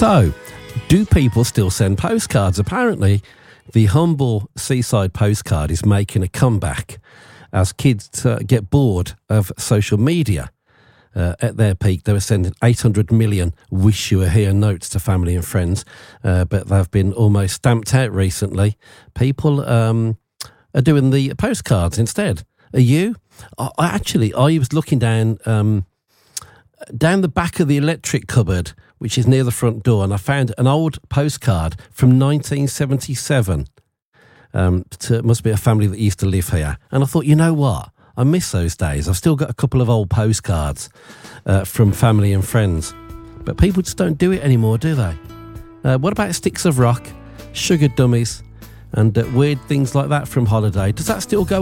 So, do people still send postcards? Apparently, the humble seaside postcard is making a comeback as kids get bored of social media. At their peak, they were sending 800 million wish you were here notes to family and friends, but they've been almost stamped out recently. People are doing the postcards instead. Are you? I was looking down the back of the electric cupboard, which is near the front door, and I found an old postcard from 1977. It must be a family that used to live here. And I thought, you know what? I miss those days. I've still got a couple of old postcards from family and friends. But people just don't do it anymore, do they? What about sticks of rock, sugar dummies, and weird things like that from holiday? Does that still go